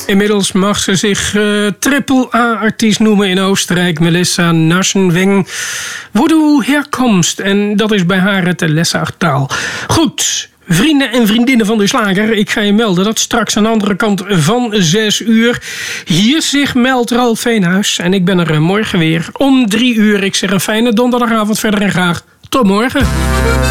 Inmiddels mag ze zich triple-A-artiest noemen in Oostenrijk. Melissa Naschenweng. Wo du herkomst. En dat is bij haar het Lessachtaal. Goed. Vrienden en vriendinnen van de Slager, ik ga je melden dat straks aan de andere kant van 6 uur hier zich meldt Ralf Veenhuis. En ik ben er morgen weer om 3 uur. Ik zeg een fijne donderdagavond verder en graag tot morgen.